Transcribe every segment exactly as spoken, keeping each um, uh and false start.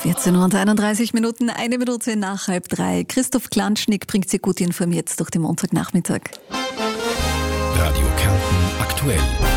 vierzehn Uhr und einunddreißig Minuten, eine Minute nach halb drei. Christoph Klanschnick bringt Sie gut informiert durch den Montagnachmittag. Radio Kärnten aktuell.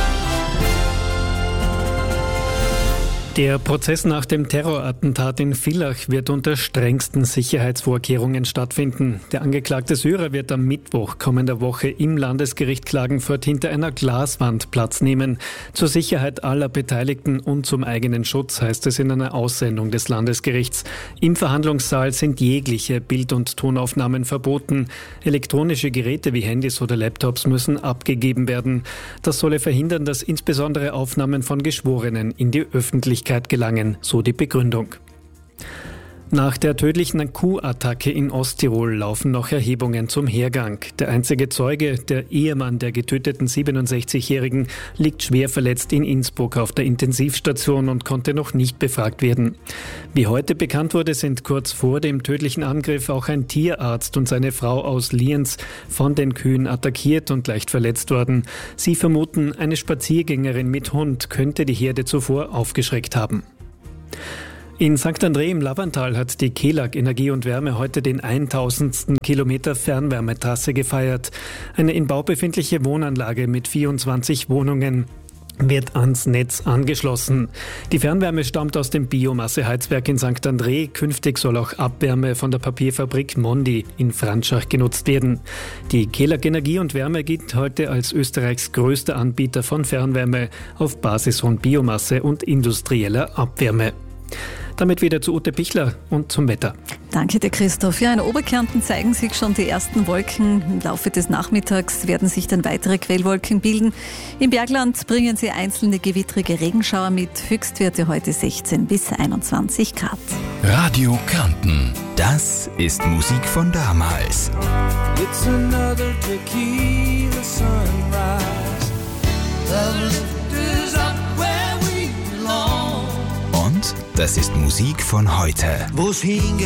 Der Prozess nach dem Terrorattentat in Villach wird unter strengsten Sicherheitsvorkehrungen stattfinden. Der angeklagte Syrer wird am Mittwoch kommender Woche im Landesgericht Klagenfurt hinter einer Glaswand Platz nehmen. Zur Sicherheit aller Beteiligten und zum eigenen Schutz, heißt es in einer Aussendung des Landesgerichts. Im Verhandlungssaal sind jegliche Bild- und Tonaufnahmen verboten. Elektronische Geräte wie Handys oder Laptops müssen abgegeben werden. Das solle verhindern, dass insbesondere Aufnahmen von Geschworenen in die Öffentlichkeit gelangen, so die Begründung. Nach der tödlichen Kuhattacke in Osttirol laufen noch Erhebungen zum Hergang. Der einzige Zeuge, der Ehemann der getöteten siebenundsechzigjährigen, liegt schwer verletzt in Innsbruck auf der Intensivstation und konnte noch nicht befragt werden. Wie heute bekannt wurde, sind kurz vor dem tödlichen Angriff auch ein Tierarzt und seine Frau aus Lienz von den Kühen attackiert und leicht verletzt worden. Sie vermuten, eine Spaziergängerin mit Hund könnte die Herde zuvor aufgeschreckt haben. In Sankt André im Lavanttal hat die Kelag Energie und Wärme heute den tausendsten Kilometer Fernwärmetrasse gefeiert. Eine in Bau befindliche Wohnanlage mit vierundzwanzig Wohnungen wird ans Netz angeschlossen. Die Fernwärme stammt aus dem Biomasseheizwerk in Sankt André. Künftig soll auch Abwärme von der Papierfabrik Mondi in Franschach genutzt werden. Die Kelag Energie und Wärme gilt heute als Österreichs größter Anbieter von Fernwärme auf Basis von Biomasse und industrieller Abwärme. Damit wieder zu Ute Pichler und zum Wetter. Danke dir, Christoph. Ja, in Oberkärnten zeigen sich schon die ersten Wolken. Im Laufe des Nachmittags werden sich dann weitere Quellwolken bilden. Im Bergland bringen sie einzelne gewittrige Regenschauer mit. Höchstwerte heute sechzehn bis einundzwanzig Grad. Radio Kärnten, das ist Musik von damals. It's another tequila sunrise. The lift is up where we belong. Und das ist Musik von heute. Wo's hingeht.